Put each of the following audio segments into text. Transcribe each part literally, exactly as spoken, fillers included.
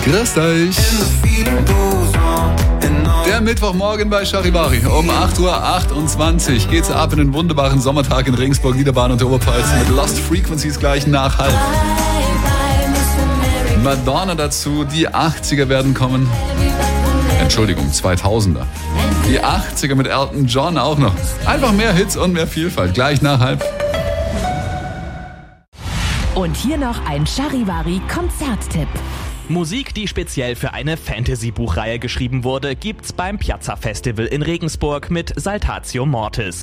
Grüßt euch. Der Mittwochmorgen bei Charivari. Um acht Uhr achtundzwanzig geht's ab in den wunderbaren Sommertag in Regensburg, Niederbayern und der Oberpfalz mit Lost Frequencies gleich nach halb. Madonna dazu, die achtziger werden kommen. Entschuldigung, zweitausender. Die achtziger mit Elton John auch noch. Einfach mehr Hits und mehr Vielfalt. Gleich nach halb. Und hier noch ein Charivari-Konzerttipp. Musik, die speziell für eine Fantasy-Buchreihe geschrieben wurde, gibt's beim Piazza Festival in Regensburg mit Saltatio Mortis.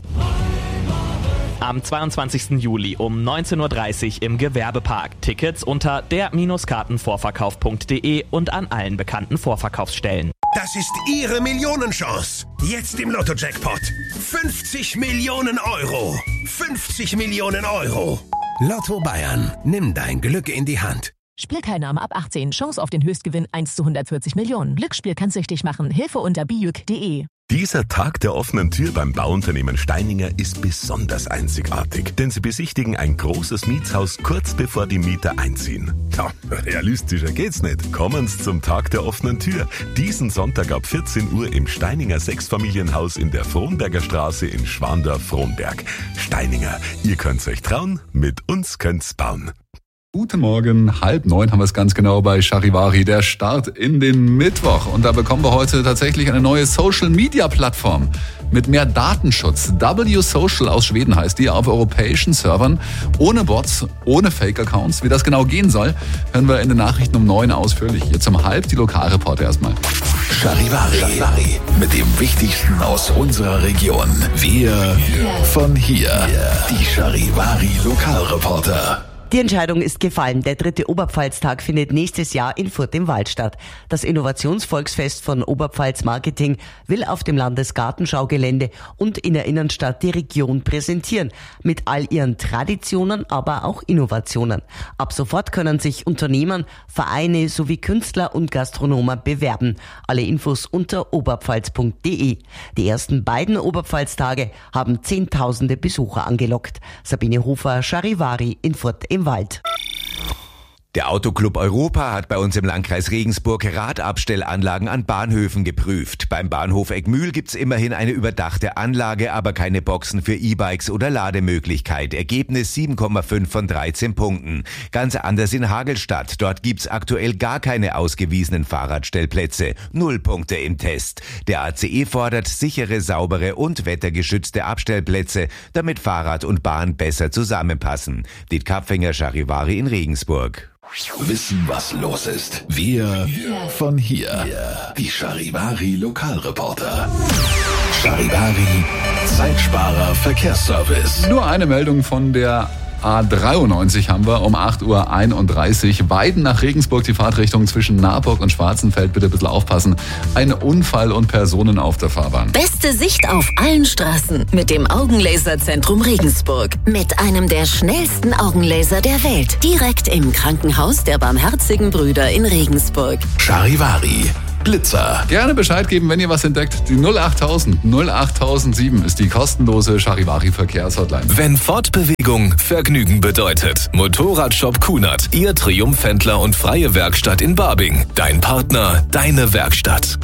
Am zweiundzwanzigsten Juli um neunzehn Uhr dreißig im Gewerbepark. Tickets unter der Kartenvorverkauf punkt de und an allen bekannten Vorverkaufsstellen. Das ist Ihre Millionenchance. Jetzt im Lotto-Jackpot. fünfzig Millionen Euro. fünfzig Millionen Euro. Lotto Bayern. Nimm dein Glück in die Hand. Spielteilnahme ab achtzehn. Chance auf den Höchstgewinn eins zu hundertvierzig Millionen. Glücksspiel kann süchtig machen. Hilfe unter bijuk punkt de. Dieser Tag der offenen Tür beim Bauunternehmen Steininger ist besonders einzigartig, denn sie besichtigen ein großes Mietshaus kurz bevor die Mieter einziehen. Ja, realistischer geht's nicht. Kommen Sie zum Tag der offenen Tür. Diesen Sonntag ab vierzehn Uhr im Steininger Sechsfamilienhaus in der Frohnberger Straße in Schwandorf-Frohnberg. Steininger, ihr könnt's euch trauen, mit uns könnt's bauen. Guten Morgen, halb neun haben wir es ganz genau bei Charivari, der Start in den Mittwoch. Und da bekommen wir heute tatsächlich eine neue Social-Media-Plattform mit mehr Datenschutz. W Social aus Schweden heißt die, auf europäischen Servern, ohne Bots, ohne Fake-Accounts. Wie das genau gehen soll, hören wir in den Nachrichten um neun ausführlich. Jetzt um halb die Lokalreporter erstmal. Charivari, Charivari mit dem Wichtigsten aus unserer Region. Wir von hier, die Charivari Lokalreporter. Die Entscheidung ist gefallen. Der dritte Oberpfalztag findet nächstes Jahr in Furth im Wald statt. Das Innovationsvolksfest von Oberpfalz Marketing will auf dem Landesgartenschaugelände und in der Innenstadt die Region präsentieren. Mit all ihren Traditionen, aber auch Innovationen. Ab sofort können sich Unternehmen, Vereine sowie Künstler und Gastronomen bewerben. Alle Infos unter oberpfalz punkt de. Die ersten beiden Oberpfalztage haben Zehntausende Besucher angelockt. Sabine Hofer, Charivari in Furth im Wald. Der Autoclub Europa hat bei uns im Landkreis Regensburg Radabstellanlagen an Bahnhöfen geprüft. Beim Bahnhof Eckmühl gibt's immerhin eine überdachte Anlage, aber keine Boxen für E-Bikes oder Lademöglichkeit. Ergebnis sieben Komma fünf von dreizehn Punkten. Ganz anders in Hagelstadt. Dort gibt's aktuell gar keine ausgewiesenen Fahrradstellplätze. Null Punkte im Test. Der A C E fordert sichere, saubere und wettergeschützte Abstellplätze, damit Fahrrad und Bahn besser zusammenpassen. Diet Kapfinger, Charivari in Regensburg. Wissen, was los ist. Wir von hier. Die Charivari Lokalreporter. Charivari Zeitsparer Verkehrsservice. Nur eine Meldung von der A dreiundneunzig haben wir um acht Uhr einunddreißig. Weiden nach Regensburg, die Fahrtrichtung zwischen Naburg und Schwarzenfeld. Bitte ein bisschen aufpassen. Ein Unfall und Personen auf der Fahrbahn. Beste Sicht auf allen Straßen mit dem Augenlaserzentrum Regensburg. Mit einem der schnellsten Augenlaser der Welt. Direkt im Krankenhaus der Barmherzigen Brüder in Regensburg. Charivari Blitzer. Gerne Bescheid geben, wenn ihr was entdeckt. Die null achttausend null achttausendsieben ist die kostenlose Charivari Verkehrshotline. Wenn Fortbewegung Vergnügen bedeutet. Motorradshop Kunert, Ihr Triumphhändler und freie Werkstatt in Barbing. Dein Partner, deine Werkstatt.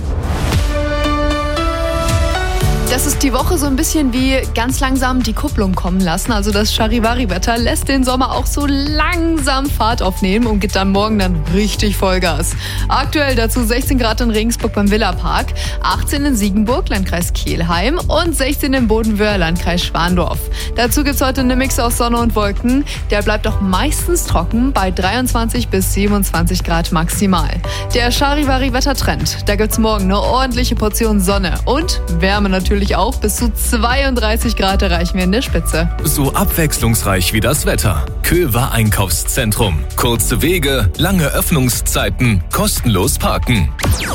Das ist die Woche so ein bisschen wie ganz langsam die Kupplung kommen lassen. Also das Charivari-Wetter lässt den Sommer auch so langsam Fahrt aufnehmen und gibt dann morgen dann richtig Vollgas. Aktuell dazu sechzehn Grad in Regensburg beim Villapark, achtzehn in Siegenburg, Landkreis Kelheim und sechzehn in Bodenwöhr, Landkreis Schwandorf. Dazu gibt's heute eine Mix aus Sonne und Wolken. Der bleibt auch meistens trocken bei dreiundzwanzig bis siebenundzwanzig Grad maximal. Der Charivari-Wettertrend, da gibt's morgen eine ordentliche Portion Sonne und Wärme natürlich auch. Bis zu zweiunddreißig Grad erreichen wir in der Spitze. So abwechslungsreich wie das Wetter. Köver Einkaufszentrum. Kurze Wege, lange Öffnungszeiten, kostenlos parken.